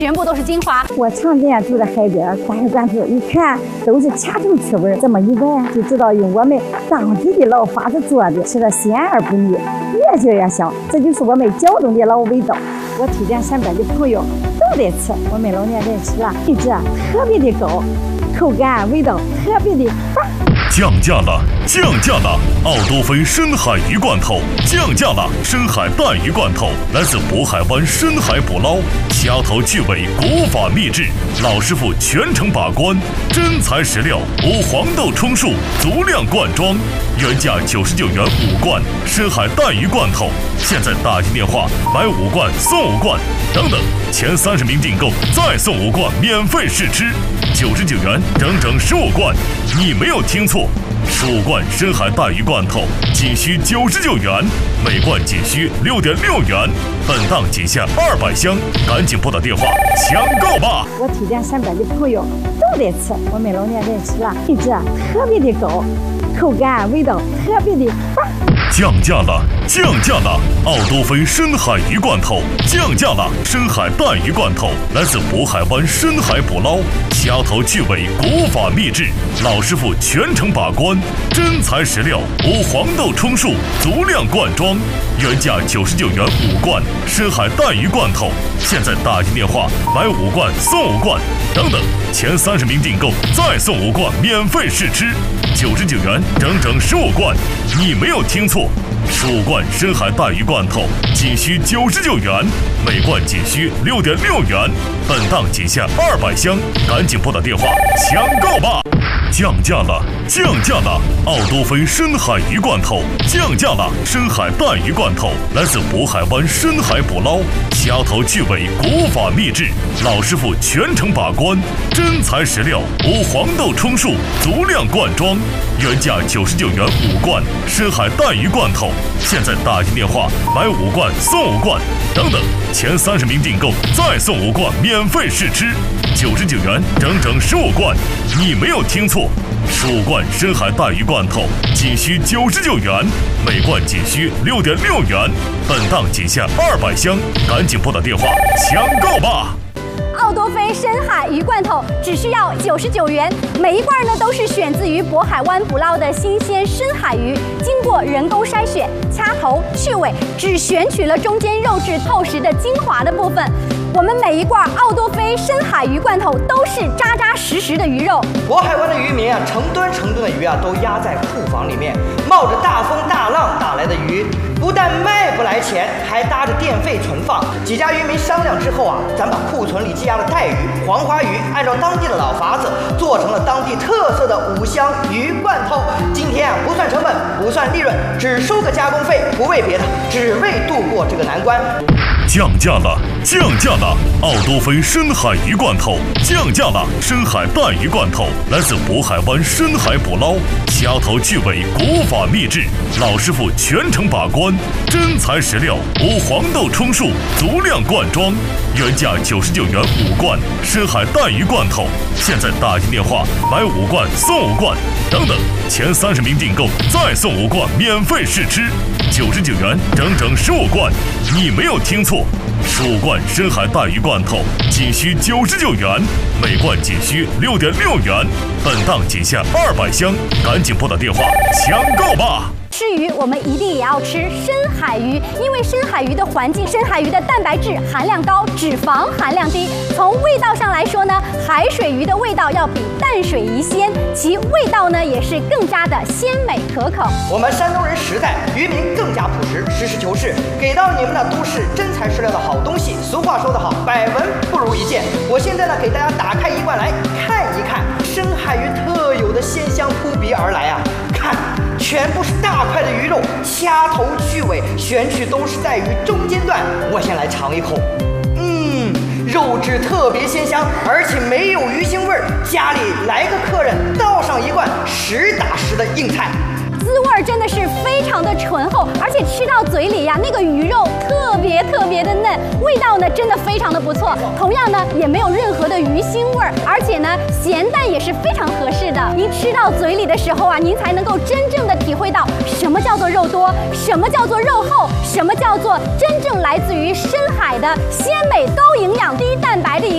全部都是精华。 我常年住在海边，大鱼罐头一看都是掐头去味，这么一闻就知道用我们当地的老法子做的，吃了鲜而不腻，越嚼越香。这就是我们胶东的老味道。我推荐身边的朋友都得吃，我们老年人吃了品质特别的高，口感味道特别的棒。 降价了，降价了！奥多菲深海鱼罐头降价了，深海带鱼罐头来自渤海湾深海捕捞，掐头去尾，古法秘制，老师傅全程把关，真材实料，无黄豆充数，足量灌装，原价99元5罐深海带鱼罐头，现在打进电话买5罐送5罐，等等，前30名订购再送5罐免费试吃，99元整整15罐，你没有听错。15罐深海带鱼罐头仅需99元，每罐仅需6.6元，本档仅限200箱，赶紧拨打电话抢购吧！ 我推荐身边的朋友都得吃，我们老年人吃了品质特别的高，口感味道特别的棒。 降价了，降价了！奥多菲深海鱼罐头降价了，深海带鱼罐头来自渤海湾深海捕捞，掐头去尾，古法秘制，老师傅全程把关，真材实料，无黄豆充数，足量灌装，原价99元5罐深海带鱼罐头，现在打进电话买5罐送5罐，等等，前30名订购再送5罐免费试吃，99元整整15罐，你没有听错，15罐深海带鱼罐头仅需99元，每罐仅需6.6元，本档仅限200箱，赶紧拨打电话抢购吧！降价了，降价了！奥多菲深海鱼罐头降价了，深海带鱼罐头来自渤海湾深海捕捞，掐头去尾，古法秘制，老师傅全程把关，真材实料，无黄豆充数，足量灌装，原价99元5罐深海带鱼罐头，现在打进电话买5罐送5罐，等等，前30名订购再送5罐免费试吃，99元整整15罐，你没有听错，15罐深海带鱼罐头仅需99元，每罐仅需6.6元，本档仅限200箱，赶紧拨打电话抢购吧！ 奥多菲深海鱼罐头只需要99元，每一罐呢都是选自于渤海湾捕捞的新鲜深海鱼，经过人工筛选，掐头去尾，只选取了中间肉质透实的精华的部分。我们每一罐奥多菲深海鱼罐头都是扎扎实实的鱼肉。 渤海湾的渔民成吨的鱼都压在库房里面，冒着大风大浪打来的鱼，不但卖不来钱，还搭着电费存放。几家渔民商量之后咱把库存里积压的带鱼、黄花鱼，按照当地的老法子，做成了当地特色的5香鱼罐头。今天不算成本，不算利润，只收个加工费，不为别的，只为度过这个难关。 降价了，降价了！奥多菲深海鱼罐头降价了，深海带鱼罐头来自渤海湾深海捕捞，掐头去尾，古法秘制，老师傅全程把关，真材实料，无黄豆充数，足量灌装，原价99元5罐深海带鱼罐头，现在打进电话买5罐送5罐，等等，前30名订购再送5罐免费试吃，99元整整15罐，你没有听错，15罐深海带鱼罐头仅需99元，每罐仅需6.6元，本档仅限200箱，赶紧拨打电话抢购吧！ 吃鱼，我们一定也要吃深海鱼，因为深海鱼的环境，深海鱼的蛋白质含量高，脂肪含量低。从味道上来说呢，海水鱼的味道要比淡水鱼鲜，其味道呢也是更加的鲜美可口。 我们山东人实在，渔民更加朴实，实事求是，给到你们的都是真材实料的好东西。俗话说得好，百闻不如一见。我现在呢，给大家打开一罐来看一看，深海鱼特有的鲜香扑鼻而来看，全部是大块的鱼肉，掐头去尾，选取都是在鱼中间段。我先来尝一口，肉质特别鲜香，而且没有鱼腥味儿。家里来个客人，倒上一罐实打实的硬菜。 滋味真的是非常的醇厚，而且吃到嘴里那个鱼肉特别的嫩，味道呢真的非常的不错。同样呢也没有任何的鱼腥味，而且呢咸淡也是非常合适的。您吃到嘴里的时候您才能够真正的体会到什么叫做肉多，什么叫做肉厚，什么叫做真正来自于深海的鲜美高营养低蛋白的